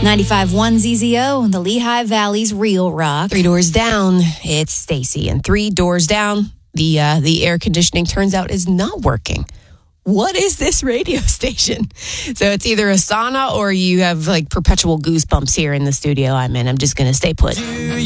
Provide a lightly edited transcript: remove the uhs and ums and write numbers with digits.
95.1 ZZO, the Lehigh Valley's Real Rock. 3 doors down, it's Stacy. And 3 doors down, the air conditioning turns out is not working. What is this radio station? So it's either a sauna or you have like perpetual goosebumps here in the studio I'm in. I'm just going to stay put.